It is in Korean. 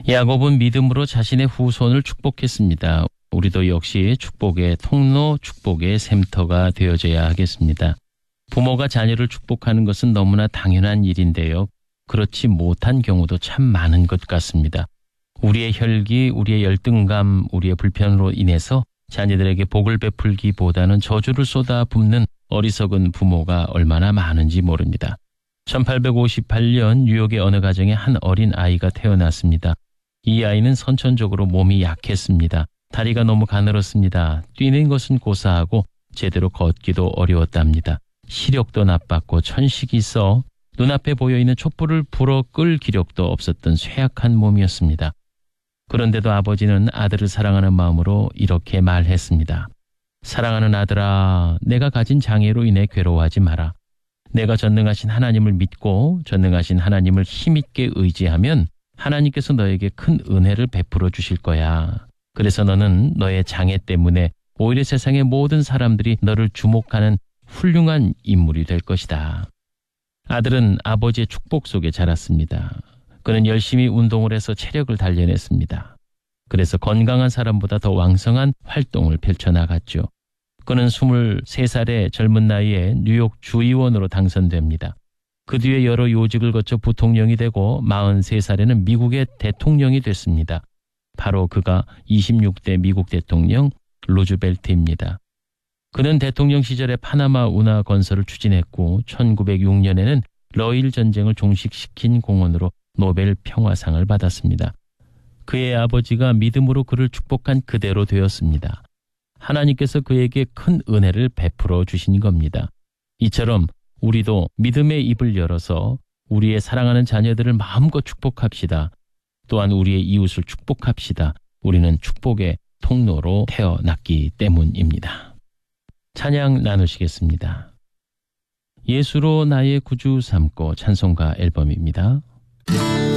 야곱은 믿음으로 자신의 후손을 축복했습니다. 우리도 역시 축복의 통로, 축복의 샘터가 되어져야 하겠습니다. 부모가 자녀를 축복하는 것은 너무나 당연한 일인데요. 그렇지 못한 경우도 참 많은 것 같습니다. 우리의 혈기, 우리의 열등감, 우리의 불편으로 인해서 자녀들에게 복을 베풀기보다는 저주를 쏟아붓는 어리석은 부모가 얼마나 많은지 모릅니다. 1858년 뉴욕의 어느 가정에 한 어린 아이가 태어났습니다. 이 아이는 선천적으로 몸이 약했습니다. 다리가 너무 가늘었습니다. 뛰는 것은 고사하고 제대로 걷기도 어려웠답니다. 시력도 나빴고 천식이 있어 눈앞에 보여있는 촛불을 불어 끌 기력도 없었던 쇠약한 몸이었습니다. 그런데도 아버지는 아들을 사랑하는 마음으로 이렇게 말했습니다. 사랑하는 아들아, 내가 가진 장애로 인해 괴로워하지 마라. 내가 전능하신 하나님을 믿고 전능하신 하나님을 힘있게 의지하면 하나님께서 너에게 큰 은혜를 베풀어 주실 거야. 그래서 너는 너의 장애 때문에 오히려 세상의 모든 사람들이 너를 주목하는 훌륭한 인물이 될 것이다. 아들은 아버지의 축복 속에 자랐습니다. 그는 열심히 운동을 해서 체력을 단련했습니다. 그래서 건강한 사람보다 더 왕성한 활동을 펼쳐나갔죠. 그는 23살의 젊은 나이에 뉴욕 주의원으로 당선됩니다. 그 뒤에 여러 요직을 거쳐 부통령이 되고 43살에는 미국의 대통령이 됐습니다. 바로 그가 26대 미국 대통령 루즈벨트입니다. 그는 대통령 시절에 파나마 운하 건설을 추진했고 1906년에는 러일 전쟁을 종식시킨 공헌으로 노벨 평화상을 받았습니다. 그의 아버지가 믿음으로 그를 축복한 그대로 되었습니다. 하나님께서 그에게 큰 은혜를 베풀어 주신 겁니다. 이처럼 우리도 믿음의 입을 열어서 우리의 사랑하는 자녀들을 마음껏 축복합시다. 또한 우리의 이웃을 축복합시다. 우리는 축복의 통로로 태어났기 때문입니다. 찬양 나누시겠습니다. 예수로 나의 구주 삼고 찬송가 앨범입니다.